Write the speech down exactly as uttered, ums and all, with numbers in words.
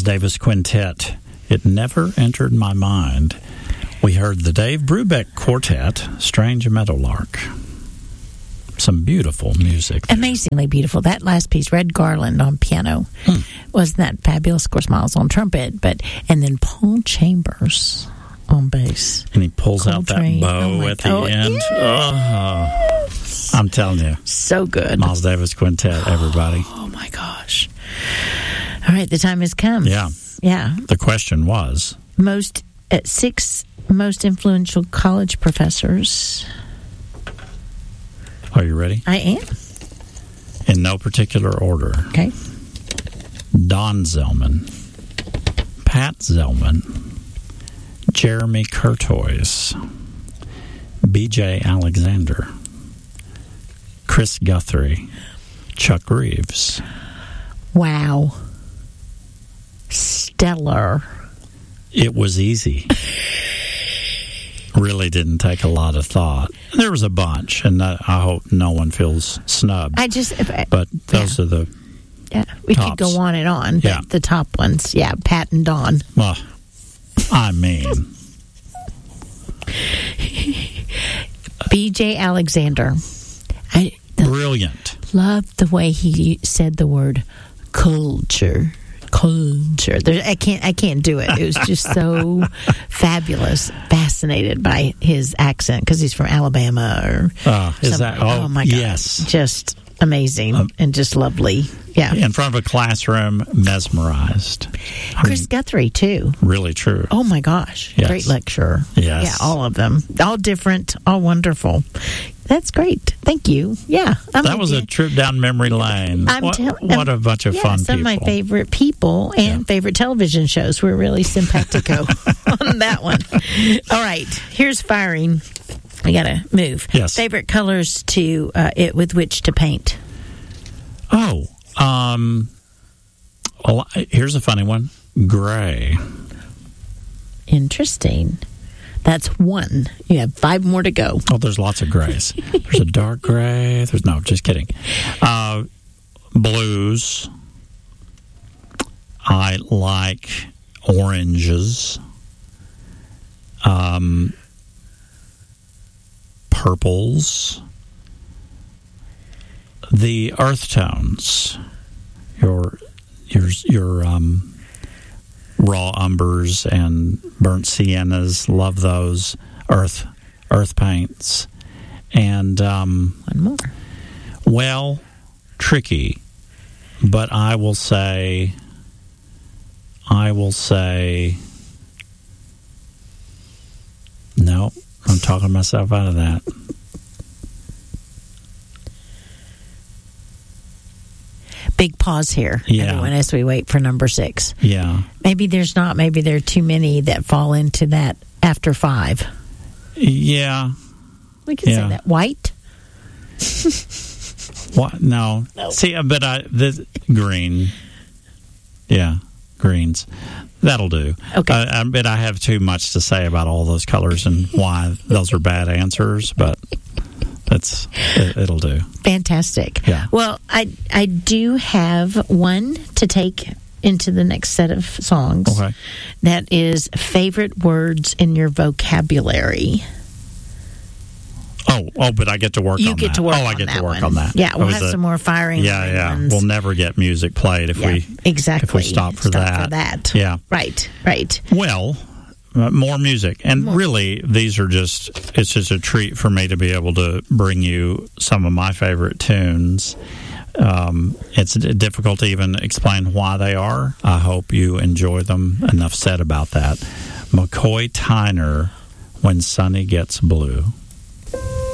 Davis Quintet, It Never Entered My Mind. We heard the Dave Brubeck Quartet, Strange Meadowlark. Some beautiful music there. Amazingly beautiful. That last piece, Red Garland on piano, hmm. wasn't that fabulous? Of course, Miles on trumpet, but and then Paul Chambers on bass. And he pulls Coltrane. out that bow oh at the oh, end. Yes. Oh, I'm telling you. So good. Miles Davis Quintet, everybody. Oh, my gosh. All right, the time has come. Yeah. Yeah. The question was? Most, uh, six most influential college professors. Are you ready? I am. In no particular order. Okay. Don Zellman, Pat Zellman, Jeremy Curtois, B J Alexander, Chris Guthrie, Chuck Reeves. Wow. Stellar. It was easy. Really didn't take a lot of thought. There was a bunch, and I hope no one feels snubbed. I just, I, but those yeah. are the yeah. We tops. could go on and on. Yeah. The top ones, yeah. Pat and Don. Well, I mean, B J Alexander. I the, brilliant. Loved the way he said the word culture. Culture. There, I can't. I can't do it. It was just so fabulous. Fascinated by his accent because he's from Alabama or. Uh, is that? Oh, oh my God! Yes, just amazing um, and just lovely. Yeah, in front of a classroom, mesmerized. I Chris mean, Guthrie too. Really true. Oh my gosh! Yes. Great lecturer. Yes. Yeah, all of them, all different, all wonderful. That's great. Thank you. Yeah. I'm that was you. a trip down memory lane. I'm what, tell- what a bunch of yeah, fun some people. Some of my favorite people and yeah. favorite television shows were really simpatico on that one. All right. Here's firing. We got to move. Yes. Favorite colors to uh, it with which to paint? Oh, um, well, here's a funny one. Gray. Interesting. That's one. You have five more to go. Oh, there's lots of grays. There's a dark gray. There's no, just kidding. Uh, blues. I like oranges. Um, purples. The earth tones. Your your your um. raw umbers and burnt siennas, love those. Earth, earth paints, and um, one more. Well, tricky, but I will say, I will say, no, I'm talking myself out of that. Big pause here, yeah. everyone, as we wait for number six. Yeah. Maybe there's not, maybe there are too many that fall into that after five. Yeah. We can yeah. say that. White? What? No. no. See, but I, the green. Yeah, greens. That'll do. Okay. Uh, I bet I have too much to say about all those colors and why those are bad answers, but that's it, it'll do. Fantastic. Yeah. Well, I I do have one to take into the next set of songs. Okay. That is favorite words in your vocabulary. Oh, oh, but I get to work you on that. You get to work oh, on I get that to work one. on that. Yeah, we'll have a, some more firing. Yeah, yeah. ones. We'll never get music played if yeah, we exactly if we stop for stop that. For that. Yeah. Right. Right. Well, uh, more music, and more. really, these are just it's just a treat for me to be able to bring you some of my favorite tunes. Um, it's difficult to even explain why they are. I hope you enjoy them. Enough said about that. McCoy Tyner, When Sunny Gets Blue.